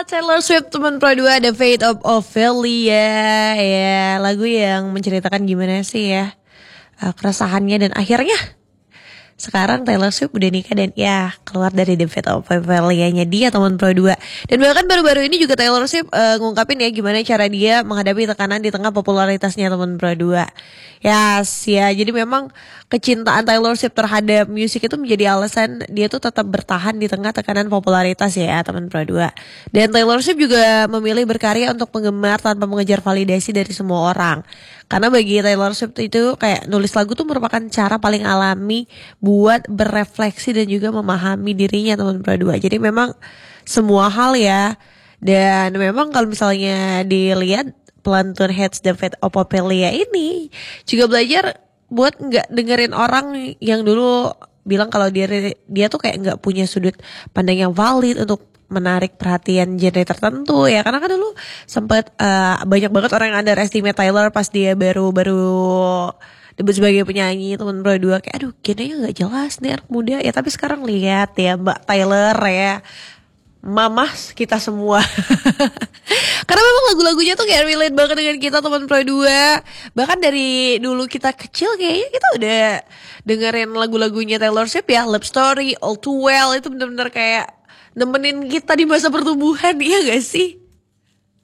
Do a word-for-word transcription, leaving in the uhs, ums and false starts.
Taylor Swift teman Pro dua, The Fate of Ophelia. Ya, lagu yang menceritakan gimana sih ya uh, keresahannya dan akhirnya sekarang Taylor Swift udah nikah dan ya keluar dari The Fate of Ophelia-nya dia teman Pro dua. Dan bahkan baru-baru ini juga Taylor Swift uh, ngungkapin ya gimana cara dia menghadapi tekanan di tengah popularitasnya teman Pro dua. Yes, ya jadi memang kecintaan Taylor Swift terhadap musik itu menjadi alasan dia tuh tetap bertahan di tengah tekanan popularitas ya teman Pro dua. Dan Taylor Swift juga memilih berkarya untuk penggemar tanpa mengejar validasi dari semua orang. Karena bagi Taylor Swift itu kayak nulis lagu tuh merupakan cara paling alami buat berefleksi dan juga memahami dirinya teman Pro dua. Jadi memang semua hal ya. Dan memang kalau misalnya dilihat pelantun Hits The Fate of Ophelia ini juga belajar buat nggak dengerin orang yang dulu bilang kalau dia dia tuh kayak nggak punya sudut pandang yang valid untuk menarik perhatian genre tertentu ya, karena kan dulu sempet uh, banyak banget orang yang underestimate Taylor pas dia baru-baru debut sebagai penyanyi teman Pro dua kayak aduh genrenya nggak jelas nih anak muda ya, tapi sekarang lihat ya Mbak Taylor ya mamah kita semua. Karena memang lagu-lagunya tuh kayak relate banget dengan kita teman Pro dua. Bahkan dari dulu kita kecil kayaknya kita udah dengerin lagu-lagunya Taylor Swift ya, Love Story, All Too Well, itu bener-bener kayak nemenin kita di masa pertumbuhan, iya gak sih?